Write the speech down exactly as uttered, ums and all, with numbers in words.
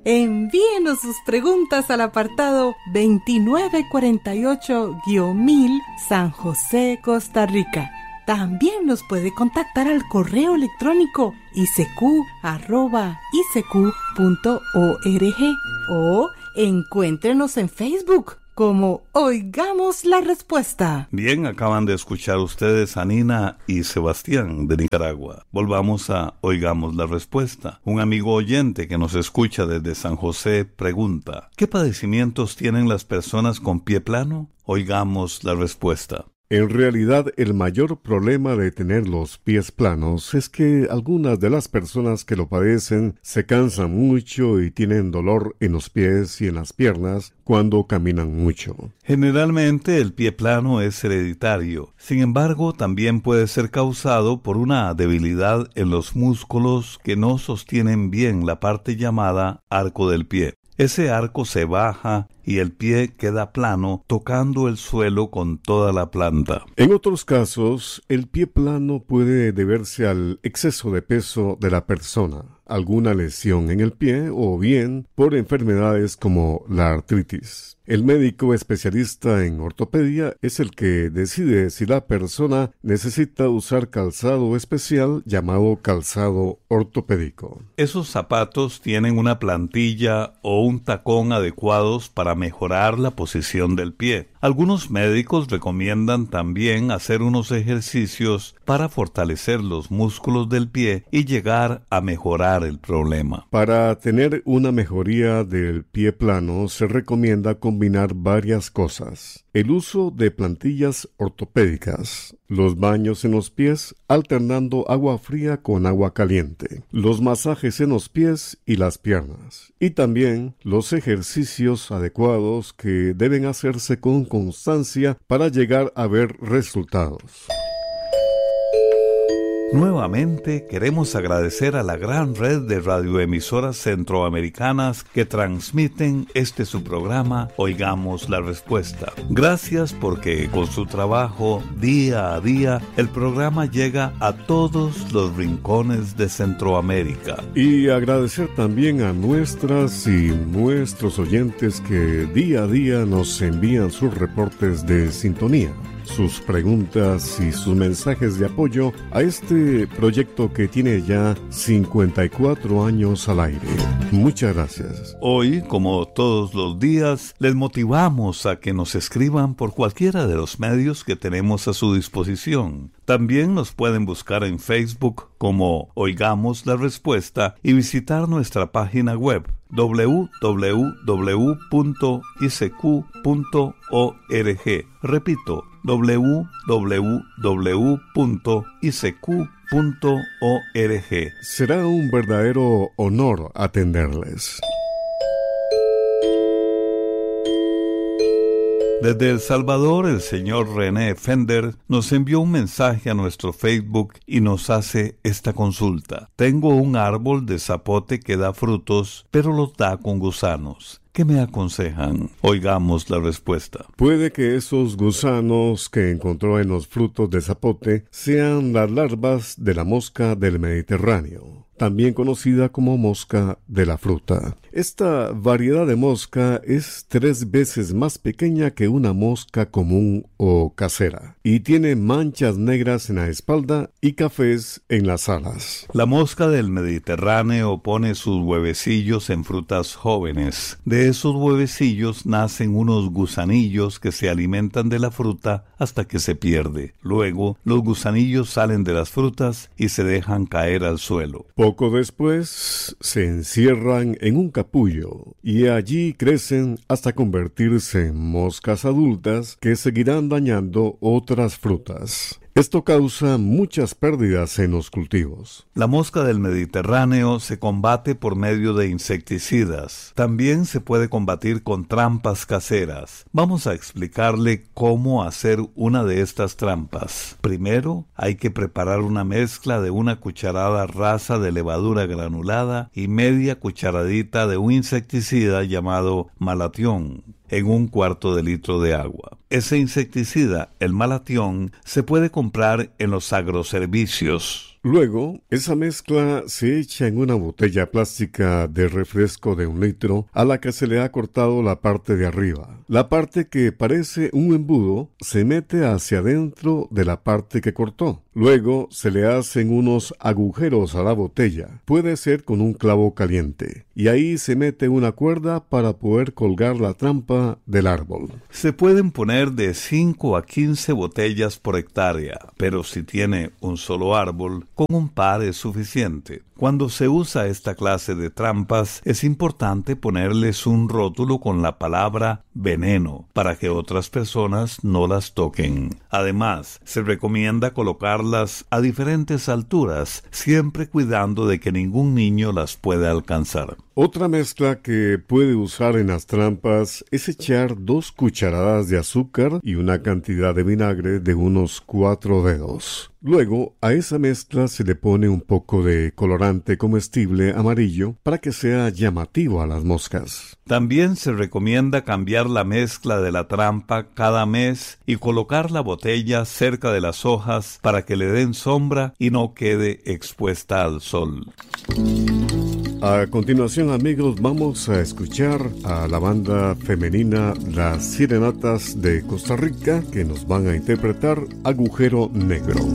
Envíenos sus preguntas al apartado veintinueve cuarenta y ocho mil San José, Costa Rica. También nos puede contactar al correo electrónico i c q arroba i c q punto org o encuéntrenos en Facebook como Oigamos la Respuesta. Bien, acaban de escuchar ustedes a Nina y Sebastián de Nicaragua. Volvamos a Oigamos la Respuesta. Un amigo oyente que nos escucha desde San José pregunta: ¿qué padecimientos tienen las personas con pie plano? Oigamos la respuesta. En realidad, el mayor problema de tener los pies planos es que algunas de las personas que lo padecen se cansan mucho y tienen dolor en los pies y en las piernas cuando caminan mucho. Generalmente el pie plano es hereditario. Sin embargo, también puede ser causado por una debilidad en los músculos que no sostienen bien la parte llamada arco del pie. Ese arco se baja y el pie queda plano, tocando el suelo con toda la planta. En otros casos, el pie plano puede deberse al exceso de peso de la persona, alguna lesión en el pie o bien por enfermedades como la artritis. El médico especialista en ortopedia es el que decide si la persona necesita usar calzado especial llamado calzado ortopédico. Esos zapatos tienen una plantilla o un tacón adecuados para mejorar la posición del pie. Algunos médicos recomiendan también hacer unos ejercicios para fortalecer los músculos del pie y llegar a mejorar el problema. Para tener una mejoría del pie plano se recomienda combinar varias cosas: el uso de plantillas ortopédicas, los baños en los pies alternando agua fría con agua caliente, los masajes en los pies y las piernas, y también los ejercicios adecuados que deben hacerse con constancia para llegar a ver resultados. Nuevamente queremos agradecer a la gran red de radioemisoras centroamericanas que transmiten este su programa Oigamos la Respuesta. Gracias porque con su trabajo día a día el programa llega a todos los rincones de Centroamérica. Y agradecer también a nuestras y nuestros oyentes que día a día nos envían sus reportes de sintonía, sus preguntas y sus mensajes de apoyo a este proyecto que tiene ya cincuenta y cuatro años al aire. Muchas gracias. Hoy, como todos los días, les motivamos a que nos escriban por cualquiera de los medios que tenemos a su disposición. También nos pueden buscar en Facebook como Oigamos la Respuesta y visitar nuestra página web doble u doble u doble u punto i c q punto org. Repito, doble u doble u doble u punto i c q punto org. Será un verdadero honor atenderles. Desde El Salvador, el señor René Fender nos envió un mensaje a nuestro Facebook y nos hace esta consulta. Tengo un árbol de zapote que da frutos, pero los da con gusanos. ¿Qué me aconsejan? Oigamos la respuesta. Puede que esos gusanos que encontró en los frutos de zapote sean las larvas de la mosca del Mediterráneo, también conocida como mosca de la fruta. Esta variedad de mosca es tres veces más pequeña que una mosca común o casera y tiene manchas negras en la espalda y cafés en las alas. La mosca del Mediterráneo pone sus huevecillos en frutas jóvenes. De esos huevecillos nacen unos gusanillos que se alimentan de la fruta hasta que se pierde. Luego, los gusanillos salen de las frutas y se dejan caer al suelo. Poco después, se encierran en un capullo y allí crecen hasta convertirse en moscas adultas que seguirán dañando otras frutas. Esto causa muchas pérdidas en los cultivos. La mosca del Mediterráneo se combate por medio de insecticidas. También se puede combatir con trampas caseras. Vamos a explicarle cómo hacer una de estas trampas. Primero, hay que preparar una mezcla de una cucharada rasa de levadura granulada y media cucharadita de un insecticida llamado malatión en un cuarto de litro de agua. Ese insecticida, el malatión, se puede comprar en los agroservicios. Luego, esa mezcla se echa en una botella plástica de refresco de un litro a la que se le ha cortado la parte de arriba. La parte que parece un embudo se mete hacia adentro de la parte que cortó. Luego se le hacen unos agujeros a la botella, puede ser con un clavo caliente, y ahí se mete una cuerda para poder colgar la trampa del árbol. Se pueden poner de cinco a quince botellas por hectárea, pero si tiene un solo árbol, con un par es suficiente. Cuando se usa esta clase de trampas, es importante ponerles un rótulo con la palabra veneno para que otras personas no las toquen. Además, se recomienda colocarlas a diferentes alturas, siempre cuidando de que ningún niño las pueda alcanzar. Otra mezcla que puede usar en las trampas es echar dos cucharadas de azúcar y una cantidad de vinagre de unos cuatro dedos. Luego, a esa mezcla se le pone un poco de colorante comestible amarillo para que sea llamativo a las moscas. También se recomienda cambiar la mezcla de la trampa cada mes y colocar la botella cerca de las hojas para que le den sombra y no quede expuesta al sol. A continuación, amigos, vamos a escuchar a la banda femenina Las Sirenatas de Costa Rica, que nos van a interpretar Agujero Negro.